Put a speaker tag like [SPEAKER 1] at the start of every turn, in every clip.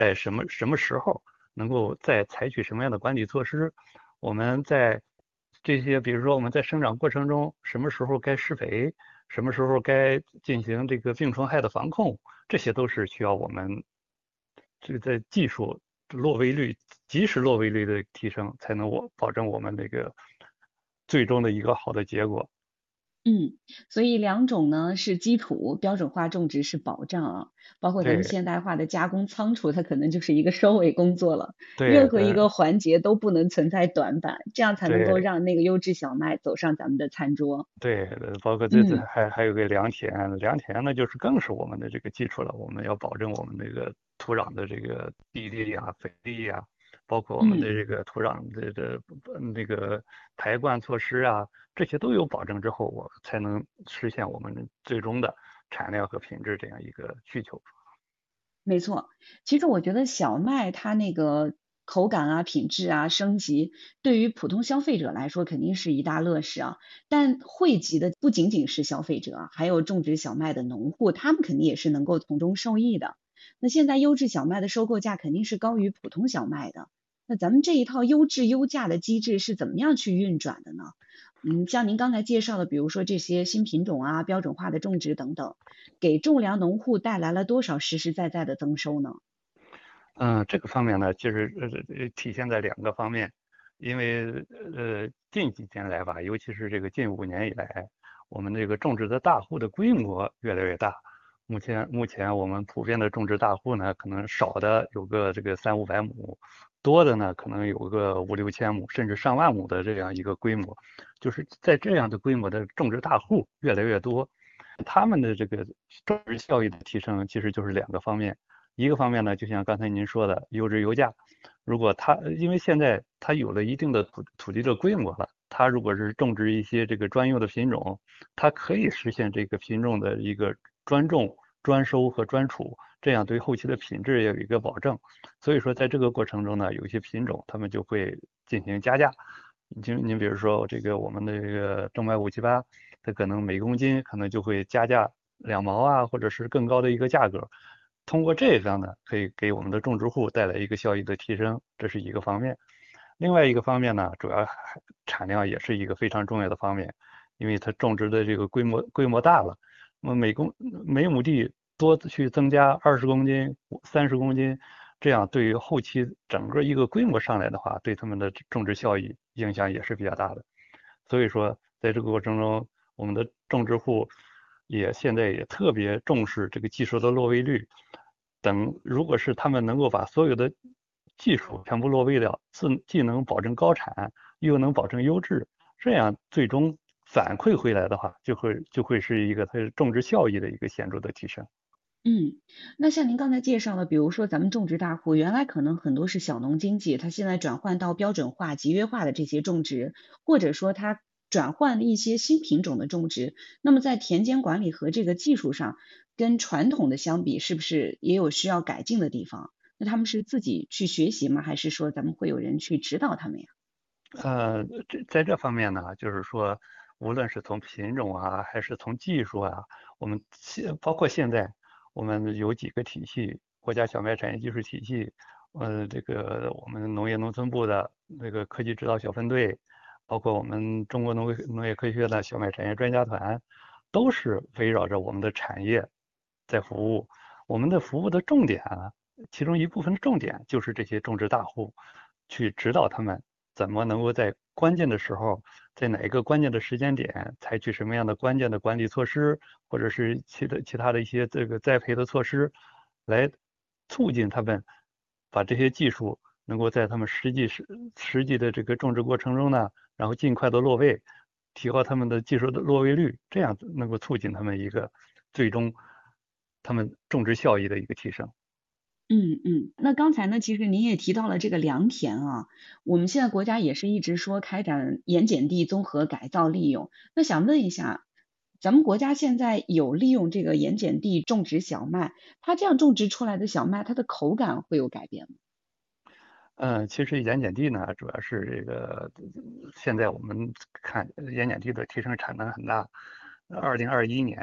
[SPEAKER 1] 在什么时候能够再采取什么样的管理措施，我们在这些，比如说我们在生长过程中，什么时候该施肥，什么时候该进行这个病虫害的防控，这些都是需要我们这个在技术落位率、及时落位率的提升，才能保证我们这个最终的一个好的结果。
[SPEAKER 2] 嗯，所以两种呢是基础，标准化种植是保障啊，包括咱们
[SPEAKER 1] 对
[SPEAKER 2] 现代化的加工仓储，它可能就是一个收尾工作了。任
[SPEAKER 1] 对的，
[SPEAKER 2] 何一个环节都不能存在短板，这样才能够
[SPEAKER 1] 对
[SPEAKER 2] 让那个优质小麦走上咱们的餐桌。
[SPEAKER 1] 对，包括这
[SPEAKER 2] 嗯
[SPEAKER 1] 还有个良田，良田呢就是更是我们的这个基础了。我们要保证我们这个土壤的这个地力啊、肥力啊，包括我们
[SPEAKER 2] 嗯。
[SPEAKER 1] 的这个土壤的那个排灌措施啊，这些都有保证之后，我才能实现我们最终的产量和品质这样一个需求。
[SPEAKER 2] 没错，其实我觉得小麦它那个口感啊、品质啊、升级，对于普通消费者来说肯定是一大乐事啊。但惠及的不仅仅是消费者啊，还有种植小麦的农户，他们肯定也是能够从中受益的。那现在优质小麦的收购价肯定是高于普通小麦的。那咱们这一套优质优价的机制是怎么样去运转的呢？像您刚才介绍的，比如说这些新品种啊、标准化的种植等等。给种粮农户带来了多少实实在在的增收呢？
[SPEAKER 1] 这个方面呢，其实体现在两个方面，因为近几年来吧，尤其是这个近5年以来，我们这个种植的大户的规模越来越大。目前我们普遍的种植大户呢，可能少的有个这个300-500亩，多的呢可能有个5-6千亩，甚至上万亩的这样一个规模。就是在这样的规模的种植大户越来越多，他们的这个种植效益的提升，其实就是两个方面。一个方面呢，就像刚才您说的优质优价，如果它因为现在它有了一定的土地的规模了，它如果是种植一些这个专用的品种，它可以实现这个品种的一个专种、专收和专储，这样对后期的品质也有一个保证。所以说，在这个过程中呢，有一些品种他们就会进行加价。您比如说这个我们的这个正麦578，它可能每公斤可能就会加价2毛啊，或者是更高的一个价格。通过这样呢，可以给我们的种植户带来一个效益的提升，这是一个方面。另外一个方面呢，主要产量也是一个非常重要的方面，因为它种植的这个规模大了，那么每亩地多去增加20公斤、30公斤，这样对于后期整个一个规模上来的话，对他们的种植效益影响也是比较大的。所以说，在这个过程中，我们的种植户现在也特别重视这个技术的落位率。等如果是他们能够把所有的技术全部落位掉，既能保证高产，又能保证优质，这样最终反馈回来的话，就会是一个它种植效益的一个显著的提升。
[SPEAKER 2] 嗯，那像您刚才介绍的，比如说咱们种植大户，原来可能很多是小农经济，它现在转换到标准化、集约化的这些种植，或者说它转换了一些新品种的种植，那么在田间管理和这个技术上，跟传统的相比，是不是也有需要改进的地方？那他们是自己去学习吗？还是说咱们会有人去指导他们呀？
[SPEAKER 1] 在这方面呢，就是说，无论是从品种啊，还是从技术啊，我们包括现在我们有几个体系，国家小麦产业技术体系，这个我们农业农村部的那个科技指导小分队，包括我们中国农业科学院的小麦产业专家团，都是围绕着我们的产业在服务。我们的服务的重点啊，其中一部分的重点就是这些种植大户，去指导他们怎么能够在关键的时候，在哪一个关键的时间点，采取什么样的关键的管理措施，或者是其他的一些这个栽培的措施，来促进他们把这些技术能够在他们实际的这个种植过程中呢，然后尽快的落位，提高他们的技术的落位率，这样能够促进他们一个最终他们种植效益的一个提升。
[SPEAKER 2] 那刚才呢，其实您也提到了这个良田啊，我们现在国家也是一直说开展盐碱地综合改造利用。那想问一下，咱们国家现在有利用这个盐碱地种植小麦，它这样种植出来的小麦，它的口感会有改变吗？
[SPEAKER 1] 其实盐碱地呢，主要是这个现在我们看盐碱地的提升产能很大。2021年，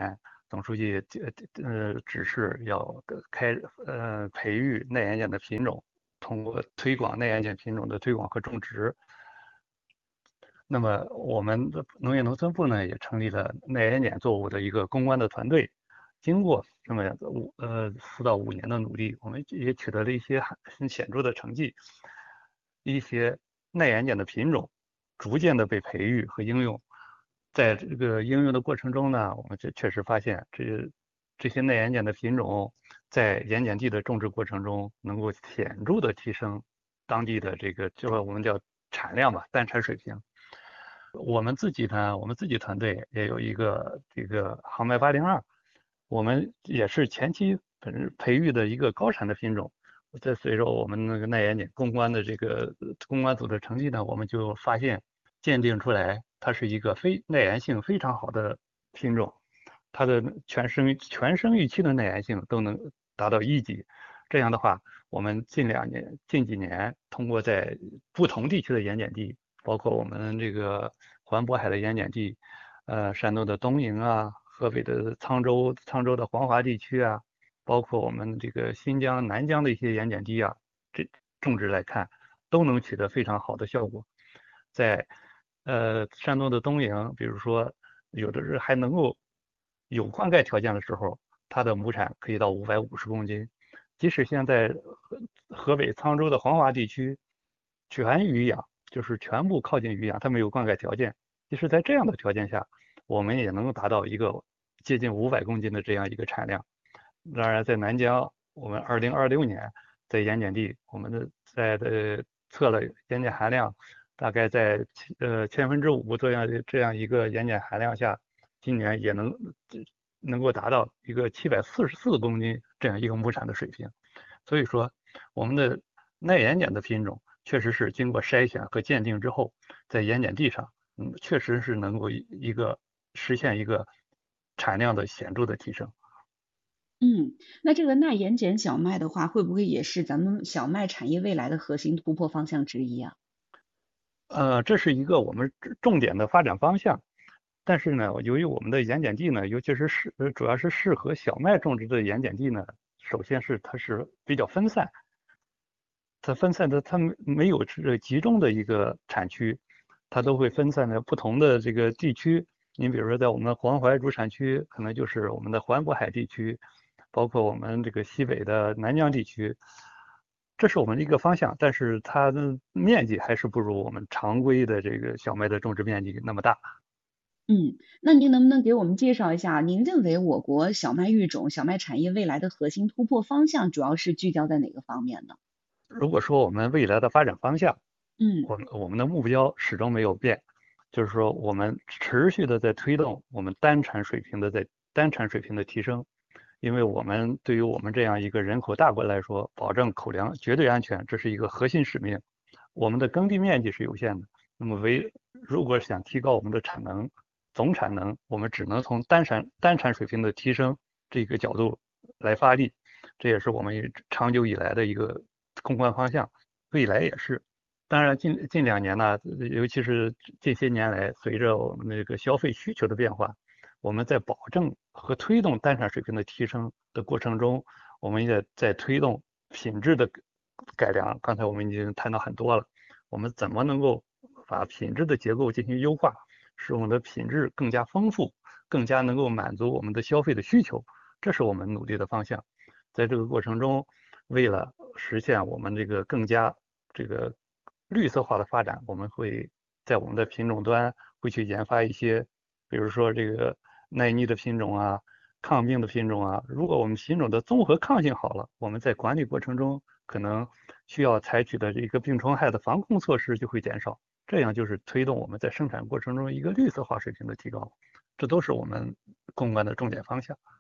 [SPEAKER 1] 总书记指示要培育耐盐碱的品种，通过推广耐盐碱品种的推广和种植。那么我们的农业农村部呢，也成立了耐盐碱作物的一个攻关的团队。经过这么4到5年的努力，我们也取得了一些很显著的成绩。一些耐盐碱的品种逐渐的被培育和应用。在这个应用的过程中呢，我们确实发现这些耐盐碱的品种在盐碱地的种植过程中，能够显著的提升当地的就是我们叫产量吧，单产水平。我们自己团队也有一个航麦802，我们也是前期培育的一个高产的品种。在随着我们那个耐盐碱攻关的攻关组的成绩呢，我们就发现鉴定出来，它是一个耐盐性非常好的品种，它的全生育期的耐盐性都能达到1级。这样的话，我们近几年通过在不同地区的盐碱地，包括我们这个环渤海的盐碱地，山东的东营啊，河北的沧州的黄华地区啊，包括我们这个新疆、南疆的一些盐碱地啊，这种植来看，都能取得非常好的效果。在山东的东营，比如说有的是还能够有灌溉条件的时候，它的亩产可以到550公斤。即使现在河北沧州的黄华地区全余养，就是全部靠近余养，它没有灌溉条件。即使在这样的条件下，我们也能够达到一个接近500公斤的这样一个产量。当然，在南疆，我们2026年在盐碱地，我们测了盐碱含量，大概在5%这样一个盐碱含量下，今年也能够达到一个744公斤这样一个亩产的水平。所以说，我们的耐盐碱的品种确实是经过筛选和鉴定之后，在盐碱地上，确实是能够实现一个产量的显著的提升。
[SPEAKER 2] 那这个耐盐碱小麦的话，会不会也是咱们小麦产业未来的核心突破方向之一啊？
[SPEAKER 1] 这是一个我们重点的发展方向。但是呢，由于我们的盐碱地呢，尤其是主要是适合小麦种植的盐碱地呢，首先它是比较分散，它没有集中的一个产区，它都会分散在不同的这个地区。你比如说，在我们黄淮主产区，可能就是我们的环渤海地区，包括我们这个西北的南疆地区，这是我们的一个方向，但是它的面积还是不如我们常规的这个小麦的种植面积那么大。
[SPEAKER 2] 那您能不能给我们介绍一下，您认为我国小麦育种、小麦产业未来的核心突破方向主要是聚焦在哪个方面呢？
[SPEAKER 1] 如果说我们未来的发展方向，
[SPEAKER 2] 嗯
[SPEAKER 1] 我们的目标始终没有变，就是说我们持续的在推动我们单产水平的提升。因为对于我们这样一个人口大国来说，保证口粮绝对安全，这是一个核心使命。我们的耕地面积是有限的，那么如果想提高我们的总产能，我们只能从单产水平的提升这个角度来发力，这也是我们长久以来的一个攻关方向，未来也是。当然近2年呢，尤其是近些年来，随着我们那个消费需求的变化，我们在保证和推动单产水平的提升的过程中，我们也在推动品质的改良。刚才我们已经谈到很多了，我们怎么能够把品质的结构进行优化，使我们的品质更加丰富，更加能够满足我们的消费的需求，这是我们努力的方向。在这个过程中，为了实现我们这个更加绿色化的发展，我们会在我们的品种端会去研发一些，比如说这个耐腻的品种啊，抗病的品种啊。如果我们品种的综合抗性好了，我们在管理过程中可能需要采取的这个病虫害的防控措施就会减少，这样就是推动我们在生产过程中一个绿色化水平的提高，这都是我们攻关的重点方向。